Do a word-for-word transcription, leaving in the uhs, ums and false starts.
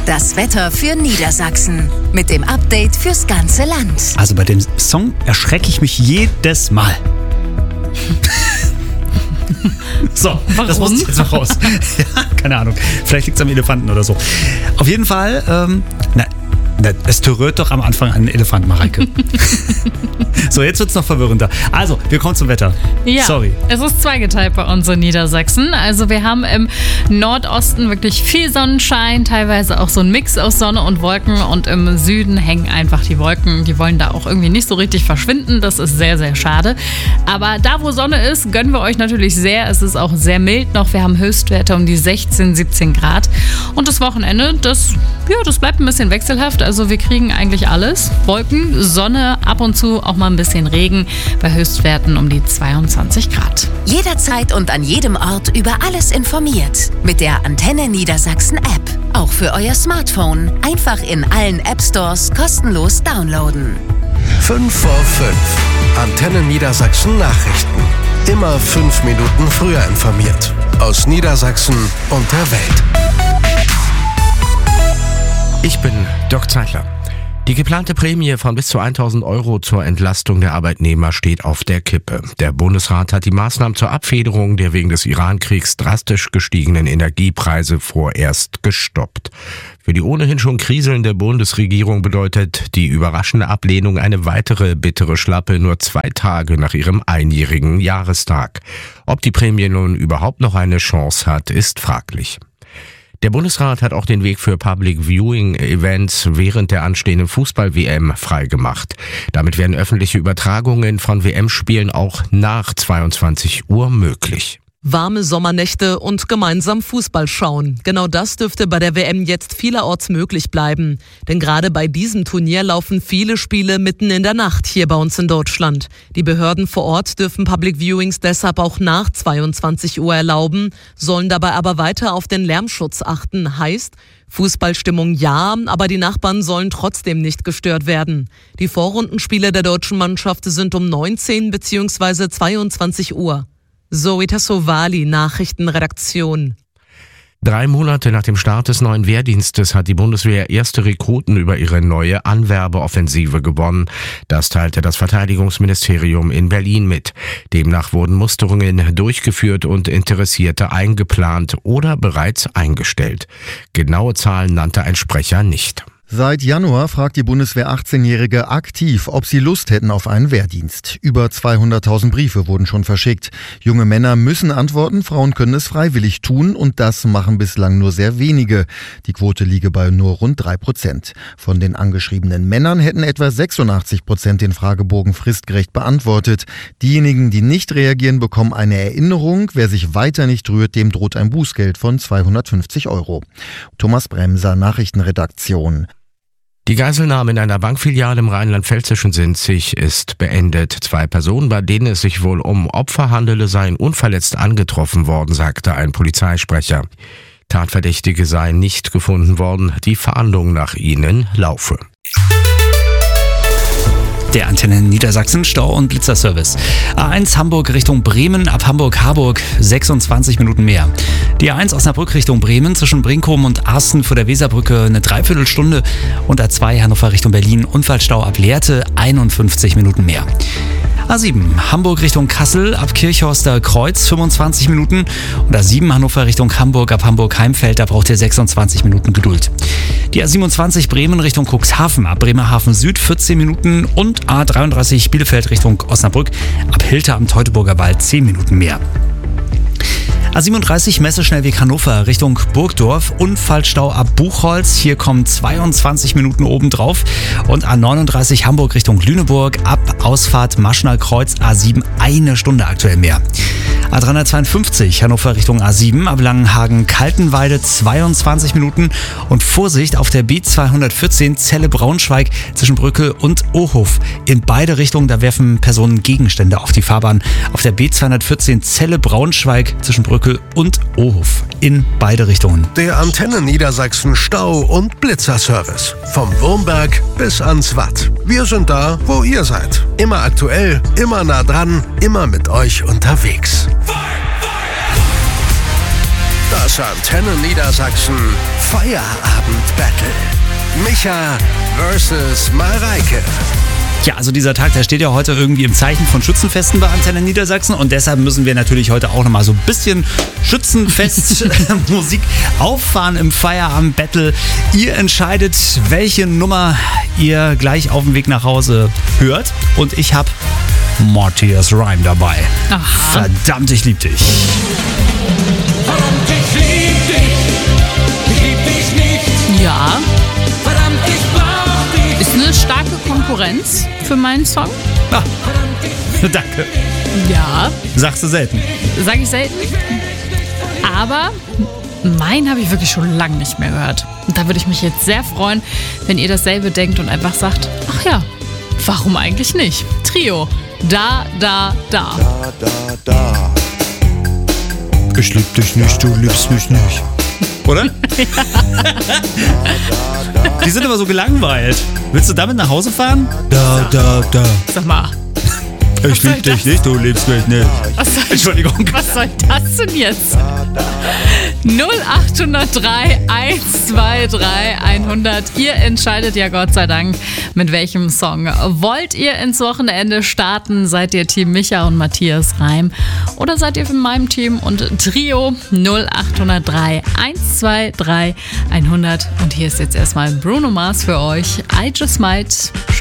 Das Wetter für Niedersachsen mit dem Update fürs ganze Land. Also bei dem Song erschrecke ich mich jedes Mal. So, warum? Das muss jetzt noch raus. Ja, keine Ahnung. Vielleicht liegt es am Elefanten oder so. Auf jeden Fall, ähm, na, na, es terrört doch am Anfang einen Elefant, Mareike. So, jetzt wird es noch verwirrender. Also, wir kommen zum Wetter. Ja, Sorry. Es ist zweigeteilt bei uns in Niedersachsen. Also wir haben im Nordosten wirklich viel Sonnenschein, teilweise auch so ein Mix aus Sonne und Wolken. Und im Süden hängen einfach die Wolken. Die wollen da auch irgendwie nicht so richtig verschwinden. Das ist sehr, sehr schade. Aber da, wo Sonne ist, gönnen wir euch natürlich sehr. Es ist auch sehr mild noch. Wir haben Höchstwerte um die sechzehn, siebzehn Grad. Und das Wochenende, das, ja, das bleibt ein bisschen wechselhaft. Also wir kriegen eigentlich alles. Wolken, Sonne, ab und zu auch mal ein bisschen Regen, bei Höchstwerten um die zweiundzwanzig Grad. Jederzeit und an jedem Ort über alles informiert. Mit der Antenne Niedersachsen App. Auch für euer Smartphone. Einfach in allen App Stores kostenlos downloaden. fünf vor fünf. Antenne Niedersachsen Nachrichten. Immer fünf Minuten früher informiert. Aus Niedersachsen und der Welt. Ich bin Dirk Zeitler. Die geplante Prämie von bis zu tausend Euro zur Entlastung der Arbeitnehmer steht auf der Kippe. Der Bundesrat hat die Maßnahmen zur Abfederung der wegen des Iran-Kriegs drastisch gestiegenen Energiepreise vorerst gestoppt. Für die ohnehin schon kriselnde Bundesregierung bedeutet die überraschende Ablehnung eine weitere bittere Schlappe nur zwei Tage nach ihrem einjährigen Jahrestag. Ob die Prämie nun überhaupt noch eine Chance hat, ist fraglich. Der Bundesrat hat auch den Weg für Public Viewing Events während der anstehenden Fußball-W M freigemacht. Damit werden öffentliche Übertragungen von W M-Spielen auch nach zweiundzwanzig Uhr möglich. Warme Sommernächte und gemeinsam Fußball schauen. Genau das dürfte bei der W M jetzt vielerorts möglich bleiben. Denn gerade bei diesem Turnier laufen viele Spiele mitten in der Nacht hier bei uns in Deutschland. Die Behörden vor Ort dürfen Public Viewings deshalb auch nach zweiundzwanzig Uhr erlauben, sollen dabei aber weiter auf den Lärmschutz achten. Heißt, Fußballstimmung ja, aber die Nachbarn sollen trotzdem nicht gestört werden. Die Vorrundenspiele der deutschen Mannschaft sind um neunzehn bzw. zweiundzwanzig Uhr. Zoe Tassovali, Nachrichtenredaktion. Drei Monate nach dem Start des neuen Wehrdienstes hat die Bundeswehr erste Rekruten über ihre neue Anwerbeoffensive gewonnen. Das teilte das Verteidigungsministerium in Berlin mit. Demnach wurden Musterungen durchgeführt und Interessierte eingeplant oder bereits eingestellt. Genaue Zahlen nannte ein Sprecher nicht. Seit Januar fragt die Bundeswehr achtzehnjährige aktiv, ob sie Lust hätten auf einen Wehrdienst. Über zweihunderttausend Briefe wurden schon verschickt. Junge Männer müssen antworten, Frauen können es freiwillig tun und das machen bislang nur sehr wenige. Die Quote liege bei nur rund drei Prozent. Von den angeschriebenen Männern hätten etwa sechsundachtzig Prozent den Fragebogen fristgerecht beantwortet. Diejenigen, die nicht reagieren, bekommen eine Erinnerung. Wer sich weiter nicht rührt, dem droht ein Bußgeld von zweihundertfünfzig Euro. Thomas Bremser, Nachrichtenredaktion. Die Geiselnahme in einer Bankfiliale im rheinland-pfälzischen Sinzig ist beendet. Zwei Personen, bei denen es sich wohl um Opfer handele, seien unverletzt angetroffen worden, sagte ein Polizeisprecher. Tatverdächtige seien nicht gefunden worden. Die Fahndung nach ihnen laufe. Der Antenne Niedersachsen Stau- und Blitzerservice. A eins Hamburg Richtung Bremen, ab Hamburg-Harburg sechsundzwanzig Minuten mehr. Die A eins Osnabrück Richtung Bremen, zwischen Brinkum und Arsten vor der Weserbrücke eine Dreiviertelstunde. Und A zwei Hannover Richtung Berlin, Unfallstau ab Lehrte, einundfünfzig Minuten mehr. A sieben Hamburg Richtung Kassel, ab Kirchhorster Kreuz fünfundzwanzig Minuten. Und A sieben Hannover Richtung Hamburg, ab Hamburg-Heimfeld, da braucht ihr sechsundzwanzig Minuten Geduld. Die A siebenundzwanzig Bremen Richtung Cuxhaven, ab Bremerhaven Süd vierzehn Minuten. Und A dreiunddreißig Bielefeld Richtung Osnabrück, ab Hilter am Teutoburger Wald zehn Minuten mehr. A siebenunddreißig Messeschnellweg Hannover Richtung Burgdorf, Unfallstau ab Buchholz, hier kommen zweiundzwanzig Minuten obendrauf. Und A neununddreißig Hamburg Richtung Lüneburg, ab Ausfahrt Maschner Kreuz A sieben eine Stunde aktuell mehr. A dreihundertzweiundfünfzig Hannover Richtung A sieben, ab Langenhagen-Kaltenweide zweiundzwanzig Minuten. Und Vorsicht auf der B zweihundertvierzehn Celle-Braunschweig zwischen Brücke und Ohof. In beide Richtungen, da werfen Personen Gegenstände auf die Fahrbahn. Auf der B zweihundertvierzehn Celle-Braunschweig zwischen Brücke und Ohof. In beide Richtungen. Der Antenne Niedersachsen Stau- und Blitzerservice. Vom Wurmberg bis ans Watt. Wir sind da, wo ihr seid. Immer aktuell, immer nah dran, immer mit euch unterwegs. Das Antenne Niedersachsen Feierabend-Battle. Micha versus Mareike. Ja, also dieser Tag, der steht ja heute irgendwie im Zeichen von Schützenfesten bei Antenne Niedersachsen und deshalb müssen wir natürlich heute auch nochmal so ein bisschen Schützenfest-Musik auffahren im Feierabend-Battle. Ihr entscheidet, welche Nummer ihr gleich auf dem Weg nach Hause hört und ich habe Matthias Reim dabei. Aha. Verdammt, ich lieb dich. Verdammt, ich lieb dich, ich lieb dich nicht. Ja, Verdammt, ich brauch dich. ist eine starke Konkurrenz für meinen Song. Ah, danke. Ja, Sagst du selten. sage ich selten. Aber meinen habe ich wirklich schon lange nicht mehr gehört. Und da würde ich mich jetzt sehr freuen, wenn ihr dasselbe denkt und einfach sagt, ach ja, warum eigentlich nicht? Trio, da, da, da. Da, da, da. Ich lieb dich nicht, du liebst mich nicht. Oder? Die sind aber so gelangweilt. Willst du damit nach Hause fahren? Da, da, da. Sag mal, Ich soll lieb dich das? nicht, du liebst mich nicht. was soll, Entschuldigung. was soll das denn jetzt? null acht null drei eins zwei drei hundert. Ihr entscheidet ja Gott sei Dank, mit welchem Song. Wollt ihr ins Wochenende starten? Seid ihr Team Micha und Matthias Reim? Oder seid ihr von meinem Team und Trio? null acht null drei eins zwei drei hundert. Und hier ist jetzt erstmal Bruno Mars für euch. I Just Might.